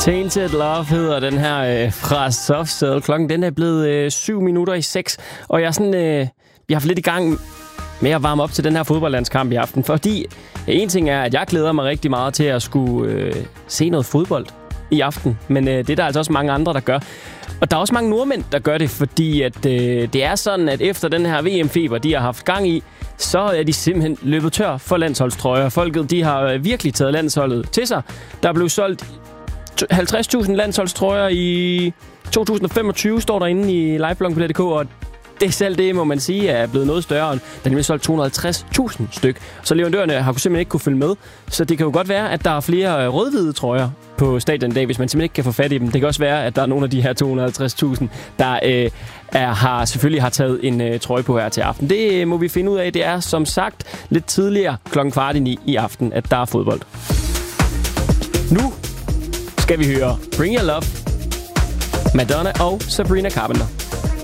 Tainted Love hedder den her fra Soft Cell. Klokken den er blevet 7:07, og jeg er sådan, jeg har haft lidt i gang med at varme op til den her fodboldlandskamp i aften, fordi en ting er, at jeg glæder mig rigtig meget til at skulle se noget fodbold i aften, men det er der altså også mange andre, der gør. Og der er også mange nordmænd, der gør det, fordi at, det er sådan, at efter den her VM-feber, de har haft gang i, så er de simpelthen løbet tør for landsholdstrøjer. Folket, de har virkelig taget landsholdet til sig. Der blev solgt 50.000 landsholdstrøjer i 2025, står der inde i livebloggen.dk, og det selv det, må man sige, er blevet noget større. Der er nemlig solgt 250.000 styk. Så leverandørerne har simpelthen ikke kunne følge med. Så det kan jo godt være, at der er flere rødhvide trøjer på stadion i dag, hvis man simpelthen ikke kan få fat i dem. Det kan også være, at der er nogle af de her 250.000, der selvfølgelig har taget en trøje på her til aften. Det må vi finde ud af. Det er som sagt lidt tidligere 8:15 i aften, at der er fodbold. Nu skal vi høre Bring Your Love, Madonna og Sabrina Carpenter.